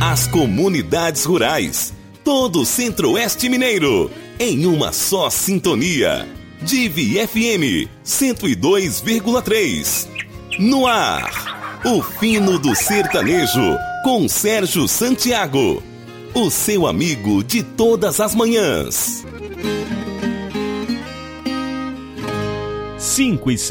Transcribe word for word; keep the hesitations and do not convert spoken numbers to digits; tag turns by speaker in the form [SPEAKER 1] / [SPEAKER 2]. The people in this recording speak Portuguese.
[SPEAKER 1] as comunidades rurais, todo o Centro-Oeste Mineiro, em uma só sintonia. Divi F M cento e dois vírgula três. No ar, o fino do sertanejo, com Sérgio Santiago, o seu amigo de todas as manhãs.
[SPEAKER 2] cinco e seis.